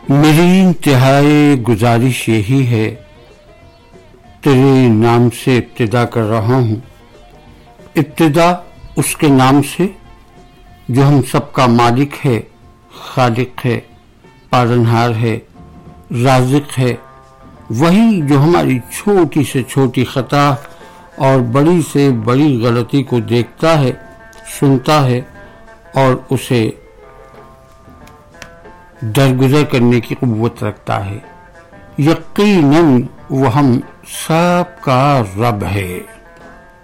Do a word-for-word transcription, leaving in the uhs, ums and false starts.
मेरी इंतहाई गुजारिश यही है, तेरे नाम से इब्तिदा कर रहा हूँ। इब्तिदा उसके नाम से जो हम सबका मालिक है, खालिक है, पालनहार है, राज़िक है, वही जो हमारी छोटी से छोटी खता और बड़ी से बड़ी गलती को देखता है, सुनता है और उसे दरगुजर करने की क़ुव्वत रखता है। यकीनन वो हम सबका रब है।